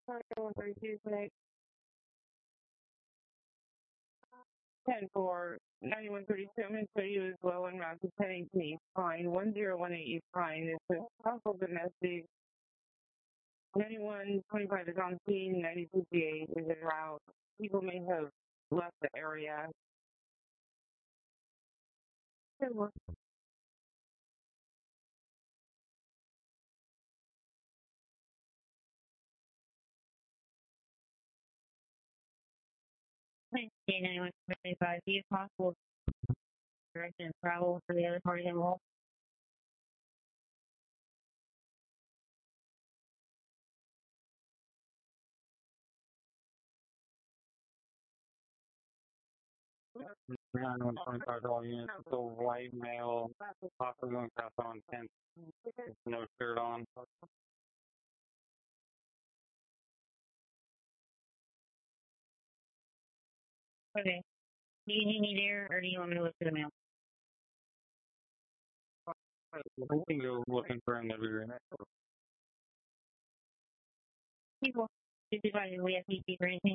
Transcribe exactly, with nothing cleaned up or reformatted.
one thirty-two, connect. ten four, ninety-one thirty-two, I'm going to tell you as well en route to Pennington East Pine, one zero one eight East Pine. It's a possible domestic. ninety-one twenty-five is on scene, ninety-two fifty-eight is en route. People may have left the area. Good work. ninety-one twenty-five, be it possible direction of travel for the other party involved. nine one twenty-five all units, the white male, possibly going south on tenth, no shirt on. Okay. Do you need me there, or do you want me to look for the mail? I think you're looking for him to be right. People, fifty-five, we have P C for anything?